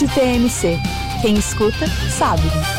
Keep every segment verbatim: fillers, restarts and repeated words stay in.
Rede T M C. Quem escuta, sabe.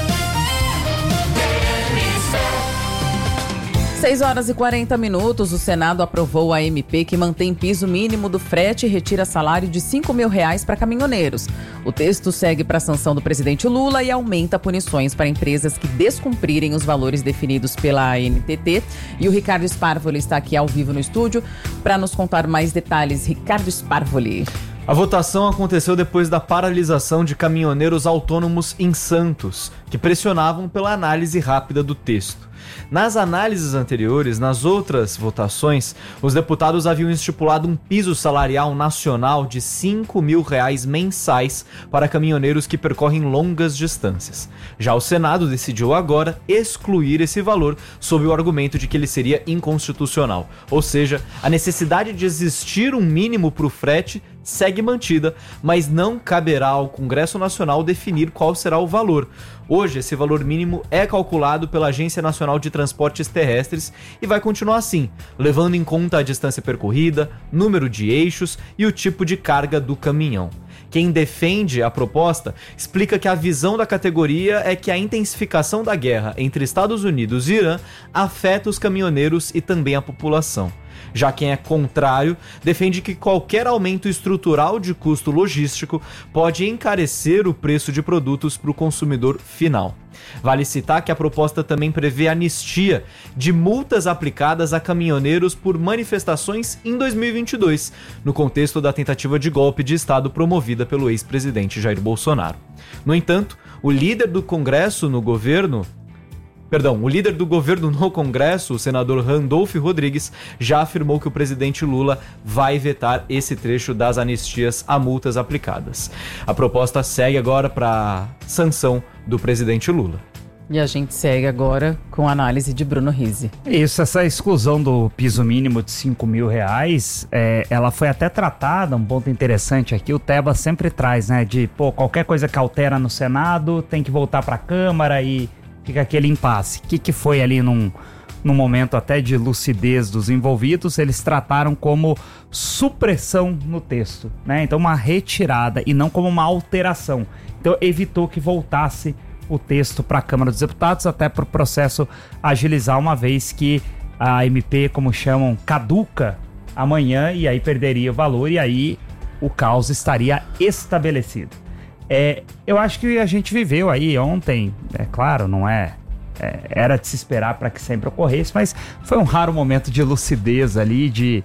seis horas e quarenta minutos, o Senado aprovou a M P que mantém piso mínimo do frete e retira salário de cinco mil reais para caminhoneiros. O texto segue para a sanção do presidente Lula e aumenta punições para empresas que descumprirem os valores definidos pela A N T T. E o Ricardo Sparvoli está aqui ao vivo no estúdio para nos contar mais detalhes. Ricardo Sparvoli. A votação aconteceu depois da paralisação de caminhoneiros autônomos em Santos, que pressionavam pela análise rápida do texto. Nas análises anteriores, nas outras votações, os deputados haviam estipulado um piso salarial nacional de cinco mil reais mensais para caminhoneiros que percorrem longas distâncias. Já o Senado decidiu agora excluir esse valor sob o argumento de que ele seria inconstitucional. Ou seja, a necessidade de existir um mínimo para o frete segue mantida, mas não caberá ao Congresso Nacional definir qual será o valor. Hoje, esse valor mínimo é calculado pela Agência Nacional de Transportes Terrestres e vai continuar assim, levando em conta a distância percorrida, número de eixos e o tipo de carga do caminhão. Quem defende a proposta explica que a visão da categoria é que a intensificação da guerra entre Estados Unidos e Irã afeta os caminhoneiros e também a população. Já quem é contrário defende que qualquer aumento estrutural de custo logístico pode encarecer o preço de produtos para o consumidor final. Vale citar que a proposta também prevê anistia de multas aplicadas a caminhoneiros por manifestações em dois mil e vinte e dois, no contexto da tentativa de golpe de Estado promovida pelo ex-presidente Jair Bolsonaro. No entanto, o líder do Congresso no governo Perdão, o líder do governo no Congresso, o senador Randolfo Rodrigues, já afirmou que o presidente Lula vai vetar esse trecho das anistias a multas aplicadas. A proposta segue agora para sanção do presidente Lula. E a gente segue agora com a análise de Bruno Rizzi. Isso, essa exclusão do piso mínimo de cinco mil reais, é, ela foi até tratada, um ponto interessante aqui, o Teba sempre traz, né, de, pô, qualquer coisa que altera no Senado tem que voltar para a Câmara e fica aquele impasse. O que, que foi ali num, num momento até de lucidez dos envolvidos? Eles trataram como supressão no texto, né? Então uma retirada e não como uma alteração. Então evitou que voltasse o texto para a Câmara dos Deputados, até para o processo agilizar, uma vez que a M P, como chamam, caduca amanhã e aí perderia o valor e aí o caos estaria estabelecido. É, eu acho que a gente viveu aí ontem, é claro, não é, é era de se esperar para que sempre ocorresse, mas foi um raro momento de lucidez ali, de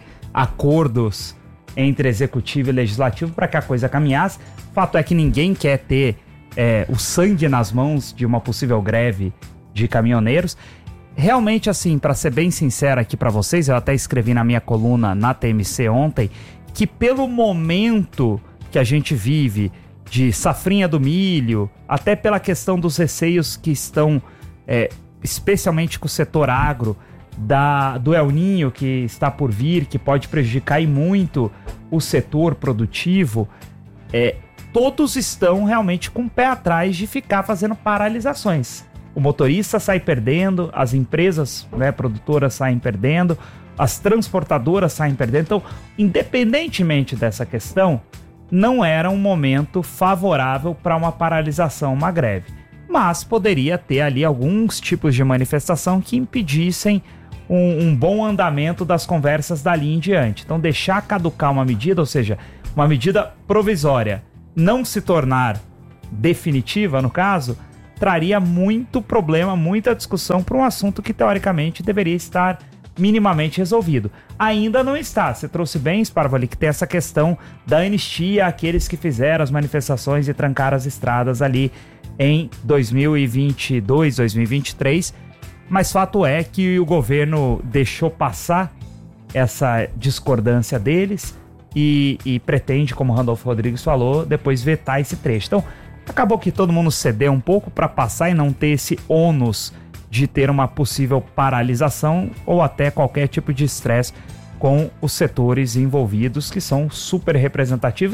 acordos entre executivo e legislativo para que a coisa caminhasse. Fato é que ninguém quer ter é, o sangue nas mãos de uma possível greve de caminhoneiros. Realmente, assim, para ser bem sincero aqui para vocês, eu até escrevi na minha coluna na T M C ontem, que pelo momento que a gente vive de safrinha do milho, até pela questão dos receios que estão, é, especialmente com o setor agro, da, do El Niño que está por vir, que pode prejudicar e muito o setor produtivo, é, todos estão realmente com o pé atrás de ficar fazendo paralisações. O motorista sai perdendo, as empresas, né, produtoras saem perdendo, as transportadoras saem perdendo. Então, independentemente dessa questão, não era um momento favorável para uma paralisação, uma greve. Mas poderia ter ali alguns tipos de manifestação que impedissem um, um bom andamento das conversas dali em diante. Então deixar caducar uma medida, ou seja, uma medida provisória, não se tornar definitiva, no caso, traria muito problema, muita discussão para um assunto que teoricamente deveria estar minimamente resolvido. Ainda não está. Você trouxe bem, Sparvoli, que tem essa questão da anistia àqueles que fizeram as manifestações e trancaram as estradas ali em dois mil e vinte e dois, dois mil e vinte e três, mas fato é que o governo deixou passar essa discordância deles e, e pretende, como o Randolfo Rodrigues falou, depois vetar esse trecho. Então, acabou que todo mundo cedeu um pouco para passar e não ter esse ônus de ter uma possível paralisação ou até qualquer tipo de estresse com os setores envolvidos, que são super representativos.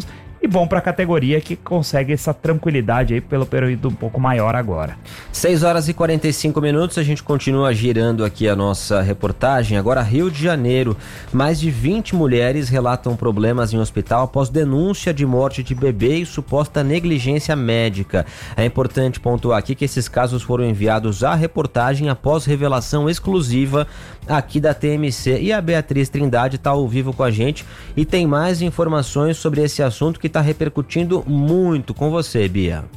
e bom para a categoria que consegue essa tranquilidade aí pelo período um pouco maior agora. seis horas e quarenta e cinco minutos, a gente continua girando aqui a nossa reportagem. Agora, Rio de Janeiro, mais de vinte mulheres relatam problemas em hospital após denúncia de morte de bebê e suposta negligência médica. É importante pontuar aqui que esses casos foram enviados à reportagem após revelação exclusiva aqui da T M C. E a Beatriz Trindade está ao vivo com a gente e tem mais informações sobre esse assunto que está repercutindo muito. Com você, Bia.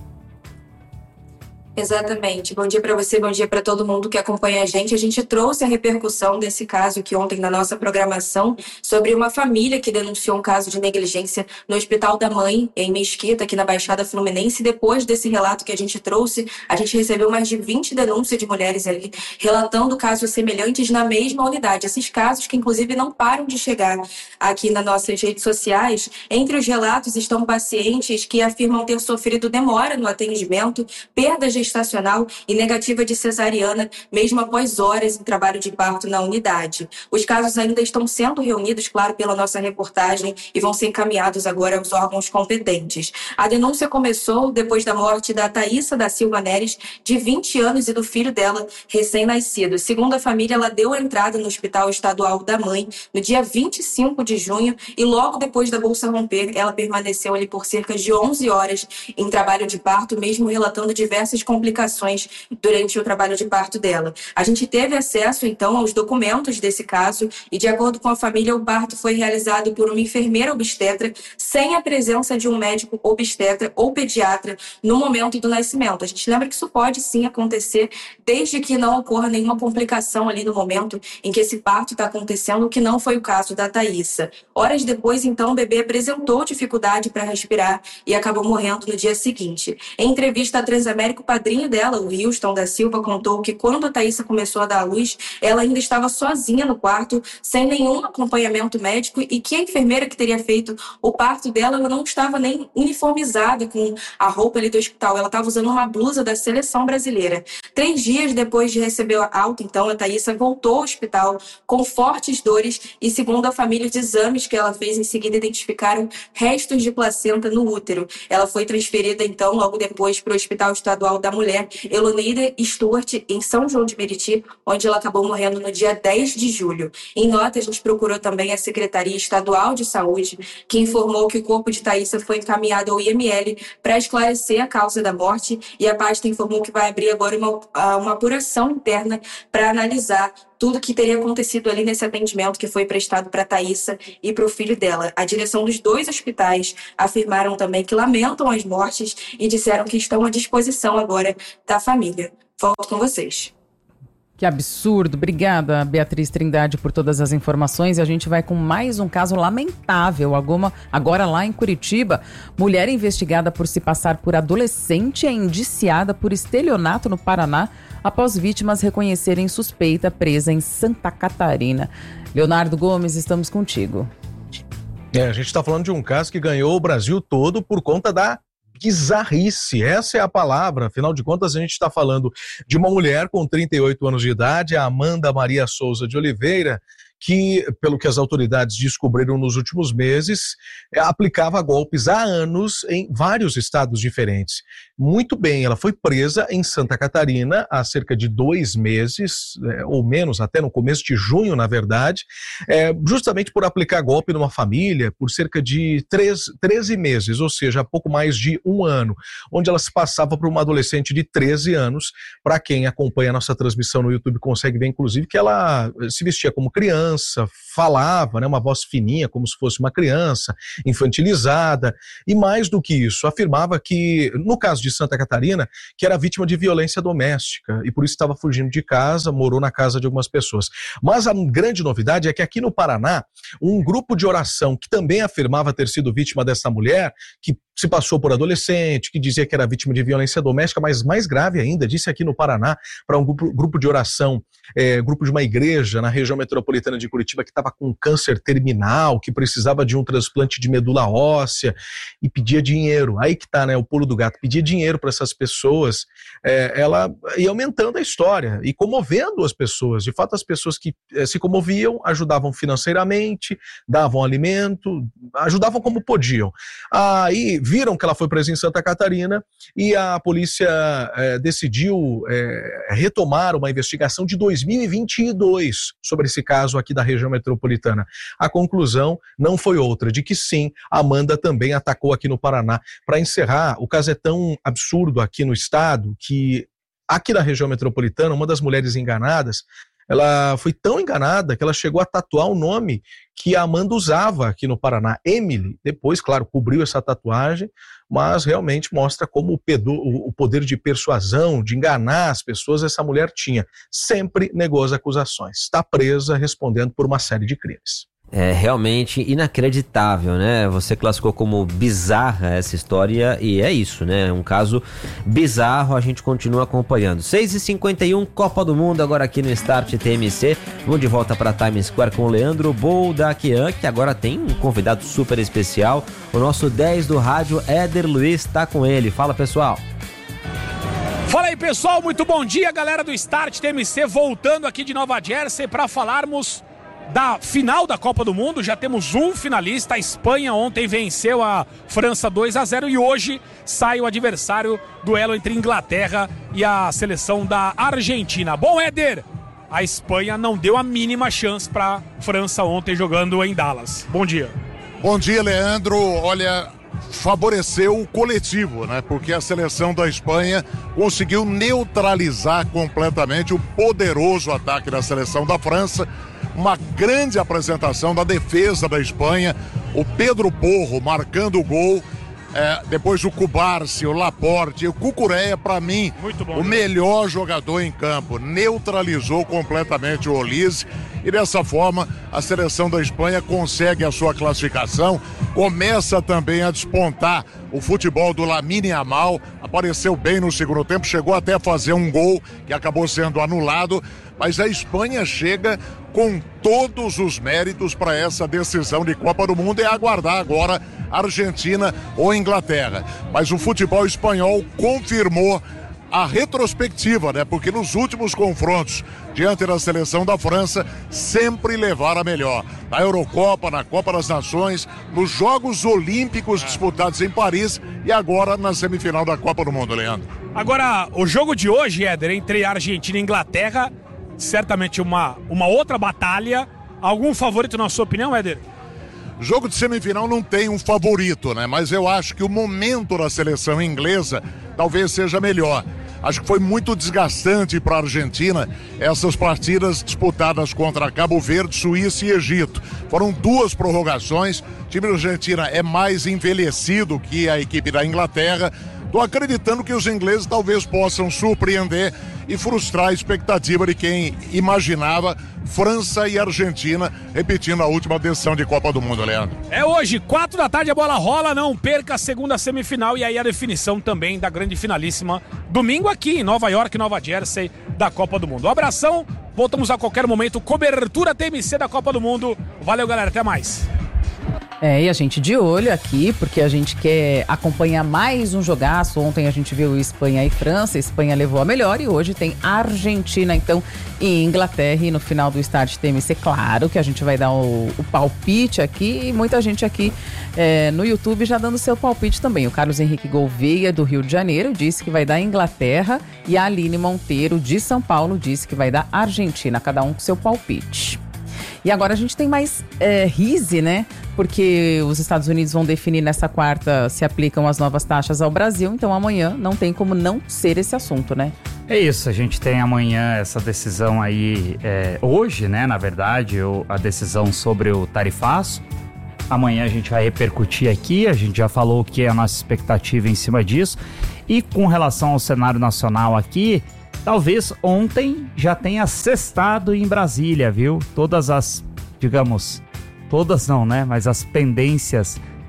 Exatamente. Bom dia para você, bom dia para todo mundo que acompanha a gente. A gente trouxe a repercussão desse caso aqui ontem na nossa programação sobre uma família que denunciou um caso de negligência no Hospital da Mãe, em Mesquita, aqui na Baixada Fluminense. Depois desse relato que a gente trouxe, a gente recebeu mais de vinte denúncias de mulheres ali relatando casos semelhantes na mesma unidade. Esses casos que, inclusive, não param de chegar aqui nas nossas redes sociais. Entre os relatos estão pacientes que afirmam ter sofrido demora no atendimento, perda gestacional e negativa de cesariana, mesmo após horas em trabalho de parto na unidade. Os casos ainda estão sendo reunidos, claro, pela nossa reportagem e vão ser encaminhados agora aos órgãos competentes. A denúncia começou depois da morte da Thaísa da Silva Neres, de vinte anos, e do filho dela, recém-nascido. Segundo a família, ela deu entrada no Hospital Estadual da Mãe no dia vinte e cinco de junho e logo depois da bolsa romper, ela permaneceu ali por cerca de onze horas em trabalho de parto, mesmo relatando diversas complicações complicações durante o trabalho de parto dela. A gente teve acesso, então, aos documentos desse caso e, de acordo com a família, o parto foi realizado por uma enfermeira obstetra sem a presença de um médico obstetra ou pediatra no momento do nascimento. A gente lembra que isso pode, sim, acontecer desde que não ocorra nenhuma complicação ali no momento em que esse parto está acontecendo, o que não foi o caso da Thaísa. Horas depois, então, o bebê apresentou dificuldade para respirar e acabou morrendo no dia seguinte. Em entrevista à Transamérica, o padrinho dela, o Houston da Silva, contou que quando a Thaísa começou a dar à luz, ela ainda estava sozinha no quarto, sem nenhum acompanhamento médico, e que a enfermeira que teria feito o parto dela, ela não estava nem uniformizada com a roupa ali do hospital, ela estava usando uma blusa da seleção brasileira. Três dias depois de receber a alta, então, a Thaísa voltou ao hospital com fortes dores e, segundo a família, os exames que ela fez em seguida identificaram restos de placenta no útero. Ela foi transferida, então, logo depois para o Hospital Estadual da Mulher, Eloneida Stuart, em São João de Meriti, onde ela acabou morrendo no dia dez de julho. Em nota, a gente procurou também a Secretaria Estadual de Saúde, que informou que o corpo de Thaísa foi encaminhado ao I M L para esclarecer a causa da morte, e a pasta informou que vai abrir agora uma, uma apuração interna para analisar tudo que teria acontecido ali nesse atendimento que foi prestado para a Thaísa e para o filho dela. A direção dos dois hospitais afirmaram também que lamentam as mortes e disseram que estão à disposição agora da família. Volto com vocês. Que absurdo. Obrigada, Beatriz Trindade, por todas as informações. E a gente vai com mais um caso lamentável. Alguma, agora lá em Curitiba, mulher investigada por se passar por adolescente é indiciada por estelionato no Paraná após vítimas reconhecerem suspeita presa em Santa Catarina. Leonardo Gomes, estamos contigo. É, a gente está falando de um caso que ganhou o Brasil todo por conta da bizarrice, essa é a palavra. Afinal de contas, a gente está falando de uma mulher com trinta e oito anos de idade, a Amanda Maria Souza de Oliveira, que, pelo que as autoridades descobriram nos últimos meses, aplicava golpes há anos em vários estados diferentes. Muito bem, ela foi presa em Santa Catarina há cerca de dois meses, ou menos, até no começo de junho, na verdade, é, justamente por aplicar golpe numa família por cerca de treze meses, ou seja, pouco mais de um ano, onde ela se passava por uma adolescente de treze anos. Para quem acompanha a nossa transmissão no YouTube consegue ver, inclusive, que ela se vestia como criança, falava, né, uma voz fininha, como se fosse uma criança, infantilizada, e mais do que isso, afirmava que, no caso de Santa Catarina, que era vítima de violência doméstica, e por isso estava fugindo de casa, morou na casa de algumas pessoas. Mas a grande novidade é que aqui no Paraná, um grupo de oração que também afirmava ter sido vítima dessa mulher, que se passou por adolescente, que dizia que era vítima de violência doméstica, mas mais grave ainda, disse aqui no Paraná, para um grupo, grupo de oração, é, grupo de uma igreja na região metropolitana de Curitiba, que estava com câncer terminal, que precisava de um transplante de medula óssea e pedia dinheiro. Aí que tá, né, o pulo do gato, pedia dinheiro para essas pessoas, é, ela ia aumentando a história e comovendo as pessoas. De fato, as pessoas que é, se comoviam, ajudavam financeiramente, davam alimento, ajudavam como podiam. Aí viram que ela foi presa em Santa Catarina e a polícia é, decidiu é, retomar uma investigação de dois mil e vinte e dois sobre esse caso aqui da região metropolitana. A conclusão não foi outra, de que sim, a Amanda também atacou aqui no Paraná. Para encerrar, o caso é tão absurdo aqui no estado que aqui na região metropolitana, uma das mulheres enganadas, ela foi tão enganada que ela chegou a tatuar o nome que a Amanda usava aqui no Paraná, Emily. Depois, claro, cobriu essa tatuagem, mas realmente mostra como o, pedo, o poder de persuasão, de enganar as pessoas, essa mulher tinha. Sempre negou as acusações. Está presa, respondendo por uma série de crimes. É realmente inacreditável, né? Você classificou como bizarra essa história e é isso, né? Um caso bizarro, a gente continua acompanhando. seis e cinquenta e um, Copa do Mundo agora aqui no Start T M C. Vamos de volta para Times Square com o Leandro Boldaquian, que agora tem um convidado super especial. O nosso dez do rádio, Éder Luiz, tá com ele. Fala, pessoal. Fala aí, pessoal, muito bom dia, galera do Start T M C, voltando aqui de Nova Jersey para falarmos da final da Copa do Mundo. Já temos um finalista. A Espanha ontem venceu a França dois a zero e hoje sai o adversário, duelo entre Inglaterra e a seleção da Argentina. Bom, Éder, a Espanha não deu a mínima chance para a França ontem jogando em Dallas. Bom dia. Bom dia, Leandro. Olha, favoreceu o coletivo, né? Porque a seleção da Espanha conseguiu neutralizar completamente o poderoso ataque da seleção da França. Uma grande apresentação da defesa da Espanha, o Pedro Porro marcando o gol, é, depois o Cubarsi, o Laporte e o Cucurella, para mim, o melhor jogador em campo, neutralizou completamente o Olise e dessa forma a seleção da Espanha consegue a sua classificação, começa também a despontar o futebol do Lamine Yamal, apareceu bem no segundo tempo, chegou até a fazer um gol que acabou sendo anulado, mas a Espanha chega com todos os méritos para essa decisão de Copa do Mundo, é aguardar agora Argentina ou Inglaterra. Mas o futebol espanhol confirmou a retrospectiva, né? Porque nos últimos confrontos diante da seleção da França sempre levaram a melhor. Na Eurocopa, na Copa das Nações, nos Jogos Olímpicos disputados em Paris e agora na semifinal da Copa do Mundo, Leandro. Agora, o jogo de hoje, Éder, entre Argentina e Inglaterra, certamente uma, uma outra batalha. Algum favorito na sua opinião, Éder? Jogo de semifinal não tem um favorito, né? Mas eu acho que o momento da seleção inglesa talvez seja melhor. Acho que foi muito desgastante para a Argentina essas partidas disputadas contra Cabo Verde, Suíça e Egito. Foram duas prorrogações. O time da Argentina é mais envelhecido que a equipe da Inglaterra. Estou acreditando que os ingleses talvez possam surpreender e frustrar a expectativa de quem imaginava França e Argentina repetindo a última decisão de Copa do Mundo, Leandro. É hoje, quatro da tarde, a bola rola, não perca a segunda semifinal e aí a definição também da grande finalíssima domingo aqui em Nova York, Nova Jersey, da Copa do Mundo. Um abração, voltamos a qualquer momento, cobertura T M C da Copa do Mundo. Valeu, galera, até mais. É, e a gente de olho aqui, porque a gente quer acompanhar mais um jogaço. Ontem a gente viu Espanha e França, a Espanha levou a melhor e hoje tem Argentina, então, e Inglaterra. E no final do Start T M C, claro que a gente vai dar o, o palpite aqui e muita gente aqui é, no YouTube já dando seu palpite também. O Carlos Henrique Gouveia, do Rio de Janeiro, disse que vai dar Inglaterra e a Aline Monteiro, de São Paulo, disse que vai dar Argentina, cada um com seu palpite. E agora a gente tem mais é, Rise, né? Porque os Estados Unidos vão definir nessa quarta se aplicam as novas taxas ao Brasil. Então amanhã não tem como não ser esse assunto, né? É isso, a gente tem amanhã essa decisão aí, é, hoje, né? Na verdade, a decisão sobre o tarifaço. Amanhã a gente vai repercutir aqui, a gente já falou o que é a nossa expectativa em cima disso. E com relação ao cenário nacional aqui, talvez ontem já tenha sextado em Brasília, viu? Todas as, digamos, todas não, né? Mas as pendências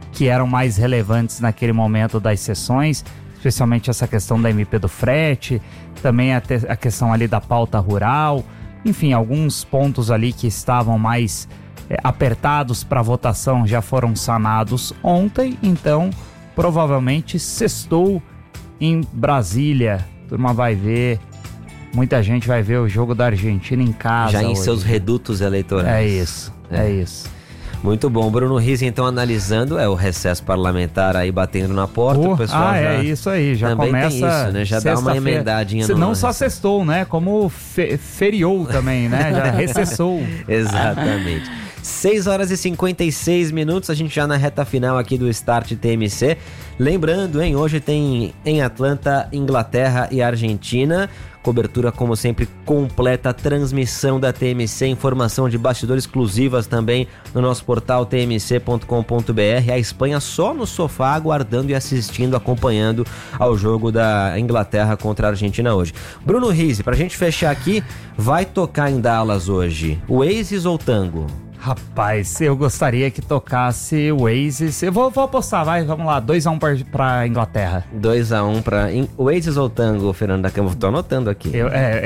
que eram mais relevantes naquele momento das sessões, especialmente essa questão da M P do frete, também a, te, a questão ali da pauta rural, enfim, alguns pontos ali que estavam mais é, apertados para votação já foram sanados ontem, então provavelmente sextou em Brasília. A turma vai ver, muita gente vai ver o jogo da Argentina em casa. Já em hoje. seus redutos eleitorais. É isso, é, é isso. Muito bom. Bruno Riz, então, analisando, é o recesso parlamentar aí batendo na porta. Oh, o pessoal ah, já é isso aí, já também começa. Tem isso, né? Já dá uma emendadinha no Não só sextou, né? Como fe feriou também, né? Já recessou. Exatamente. seis horas e cinquenta e seis minutos, a gente já na reta final aqui do Start T M C. Lembrando, hein, hoje tem em Atlanta, Inglaterra e Argentina. Cobertura, como sempre, completa, transmissão da T M C, informação de bastidores exclusivas também no nosso portal t m c ponto com ponto b r. A Espanha só no sofá, aguardando e assistindo, acompanhando ao jogo da Inglaterra contra a Argentina hoje. Bruno Riz, pra gente fechar aqui, vai tocar em Dallas hoje, Oasis ou Tango? Rapaz, eu gostaria que tocasse o Oasis. Eu vou, vou apostar, vai, vamos lá. dois a um pra, pra Inglaterra. dois a um pra in... Oasis ou Tango, Fernando da Câmara? Tô anotando aqui. Eu, é, é,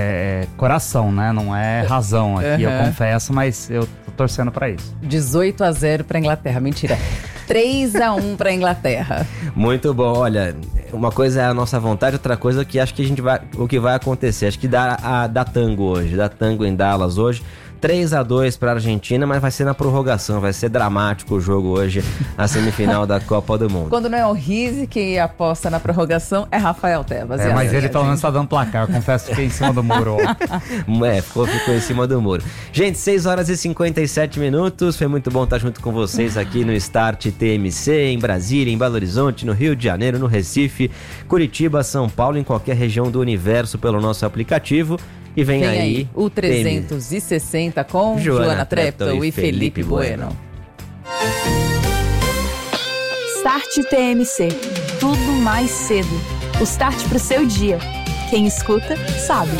é coração, né? Não é razão aqui, uhum. Eu confesso, mas eu tô torcendo pra isso. dezoito a zero pra Inglaterra, mentira. três a um pra Inglaterra. Muito bom, olha, uma coisa é a nossa vontade, outra coisa que acho que a gente vai, o que vai acontecer, acho que dá, a, dá Tango hoje, dá Tango em Dallas hoje. três a dois para a Argentina, mas vai ser na prorrogação, vai ser dramático o jogo hoje, a semifinal da Copa do Mundo. Quando não é o Rize que aposta na prorrogação, é Rafael Tebas. É, mas ele pelo menos tá dando placar, eu confesso que fiquei em cima do muro. É, ficou, ficou em cima do muro. Gente, seis horas e cinquenta e sete minutos, foi muito bom estar junto com vocês aqui no Start T M C, em Brasília, em Belo Horizonte, no Rio de Janeiro, no Recife, Curitiba, São Paulo, em qualquer região do universo pelo nosso aplicativo. E vem, vem aí, aí o trezentos e sessenta com Joana, Joana Treptow e Felipe, Felipe Bueno. Bueno. Start T M C. Tudo mais cedo. O start pro seu dia. Quem escuta, sabe.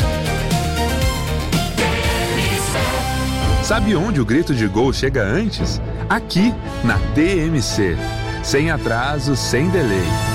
Sabe onde o grito de gol chega antes? Aqui, na T M C. Sem atraso, sem delay.